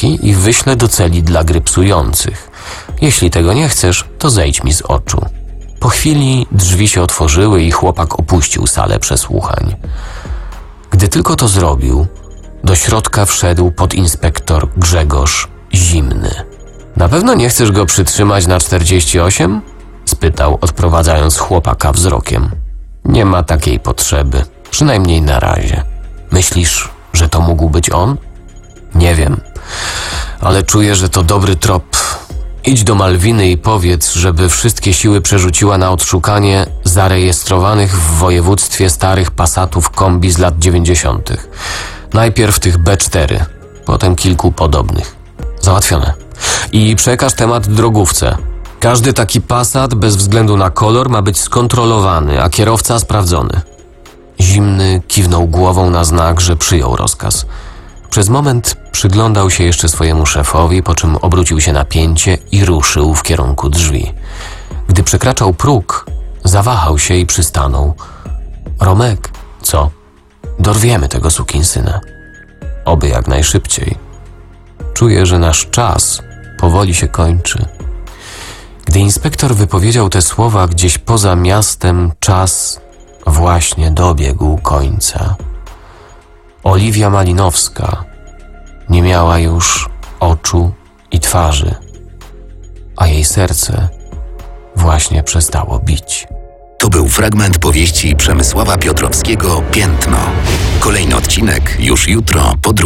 ręki i wyślę do celi dla gry psujących. Jeśli tego nie chcesz, to zejdź mi z oczu. Po chwili drzwi się otworzyły i chłopak opuścił salę przesłuchań. Gdy tylko to zrobił, do środka wszedł podinspektor Grzegorz Zimny. Na pewno nie chcesz go przytrzymać na 48? Spytał, odprowadzając chłopaka wzrokiem. Nie ma takiej potrzeby, przynajmniej na razie. Myślisz, że to mógł być on? Nie wiem, ale czuję, że to dobry trop. Idź do Malwiny i powiedz, żeby wszystkie siły przerzuciła na odszukanie zarejestrowanych w województwie starych Passatów kombi z lat 90. Najpierw tych B4, potem kilku podobnych. Załatwione. I przekaż temat drogówce. Każdy taki Passat, bez względu na kolor, ma być skontrolowany, a kierowca sprawdzony. Zimny kiwnął głową na znak, że przyjął rozkaz. Przez moment przyglądał się jeszcze swojemu szefowi, po czym obrócił się na pięcie i ruszył w kierunku drzwi. Gdy przekraczał próg, zawahał się i przystanął. Romek, co? Dorwiemy tego sukinsyna. Oby jak najszybciej. Czuję, że nasz czas powoli się kończy. Gdy inspektor wypowiedział te słowa, gdzieś poza miastem czas właśnie dobiegł końca. Oliwia Malinowska nie miała już oczu i twarzy, a jej serce właśnie przestało bić. To był fragment powieści Przemysława Piotrowskiego „Piętno”. Kolejny odcinek już jutro po